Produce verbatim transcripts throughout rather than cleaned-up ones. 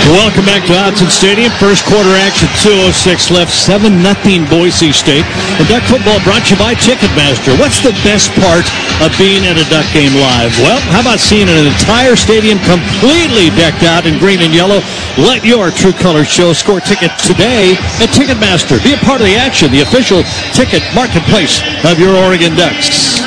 Welcome back to Autzen Stadium. First quarter action, two oh six left, seven nothing Boise State. The Duck football brought to you by Ticketmaster. What's the best part of being at a Duck game live? Well, how about seeing an entire stadium completely decked out in green and yellow? Let your true colors show. Score tickets today at Ticketmaster. Be a part of the action, the official ticket marketplace of your Oregon Ducks.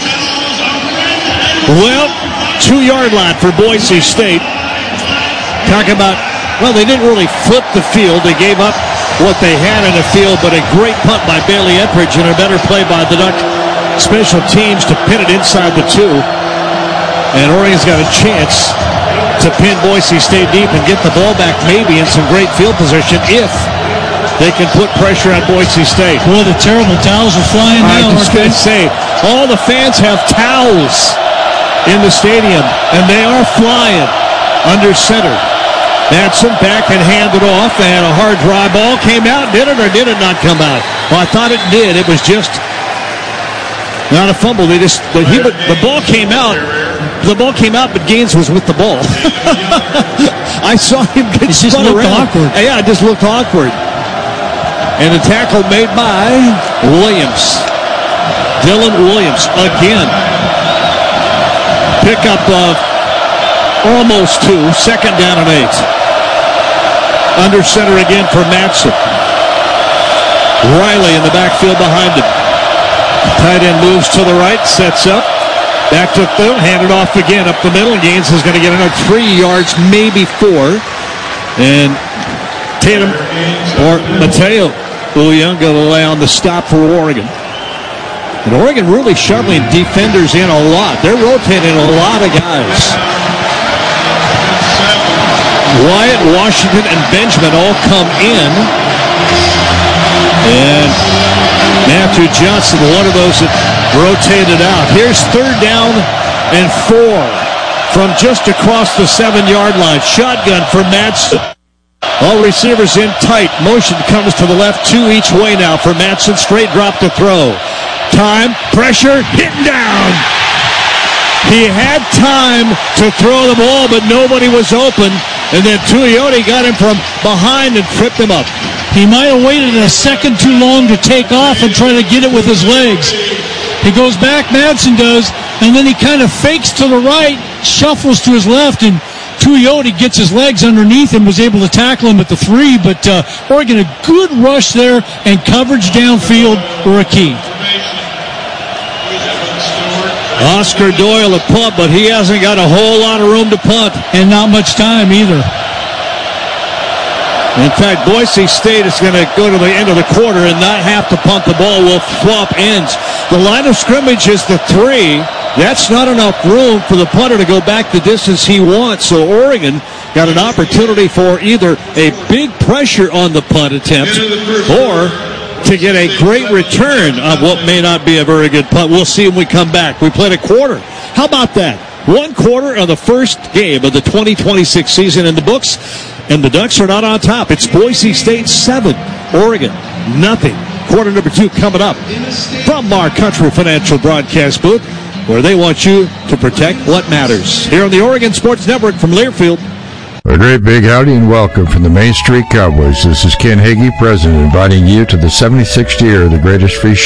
Well, two-yard line for Boise State. Talk about, well, they didn't really flip the field. They gave up what they had in the field, but a great punt by Bailey Ettridge and a better play by the Duck special teams to pin it inside the two. And Oregon's got a chance to pin Boise State deep and get the ball back maybe in some great field position if they can put pressure on Boise State. Boy, the terrible towels are flying now. I was going to say, all the fans have towels in the stadium, and they are flying under center. Madsen back and handed off, and a hard dry ball came out. Did it or did it not come out? Well, I thought it did. It was just not a fumble. They just the, he, the ball came out. The ball came out, but Gaines was with the ball. I saw him get it just spun looked around. awkward. Yeah, it just looked awkward. And the tackle made by Williams. Dylan Williams again. Pickup of almost two. Second down and eight. Under center again for Madsen. Riley in the backfield behind him. Tight end moves to the right, sets up. Back to third, handed off again up the middle. Gaines is going to get another three yards, maybe four. And Tatum or Mateo Uyunga will lay on the stop for Oregon. And Oregon really shuttling defenders in a lot. They're rotating a lot of guys. Wyatt, Washington, and Benjamin all come in. And Matthew Johnson, one of those that rotated out. Here's third down and four from just across the seven-yard line. Shotgun for Madsen. All receivers in tight. Motion comes to the left, two each way now for Madsen. Straight drop to throw. Time, pressure, hit down. He had time to throw the ball, but nobody was open. And then Tuioti got him from behind and tripped him up. He might have waited a second too long to take off and try to get it with his legs. He goes back, Madsen does, and then he kind of fakes to the right, shuffles to his left, and Tuioti gets his legs underneath and was able to tackle him at the three. But uh, Oregon, a good rush there, and coverage downfield were a key. Oscar Doyle a punt, but he hasn't got a whole lot of room to punt. And not much time either. In fact, Boise State is going to go to the end of the quarter and not have to punt the ball. Will swap ends. The line of scrimmage is the three. That's not enough room for the punter to go back the distance he wants. So Oregon got an opportunity for either a big pressure on the punt attempt or to get a great return of what may not be a very good punt. We'll see when we come back. We played a quarter. How about that? One quarter of the first game of the twenty twenty-six season in the books, and the Ducks are not on top. It's Boise State seven, Oregon nothing. Quarter number two coming up from our Country Financial broadcast booth, where they want you to protect what matters. Here on the Oregon Sports Network from Learfield. A great big howdy and welcome from the Main Street Cowboys. This is Ken Hagee, President, inviting you to the seventy-sixth year of the greatest free